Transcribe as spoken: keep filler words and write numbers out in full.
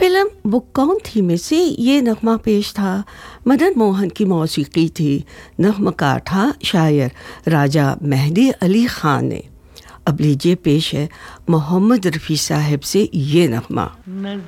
Film वो कौन थी में से ये नगमा पेश था। मदन मोहन की मौसीकी थी, नगमकार था शायर राजा मेहदी अली खान ने। अब लीजिए पेश है मोहम्मद रफ़ी साहब से ये नगमा।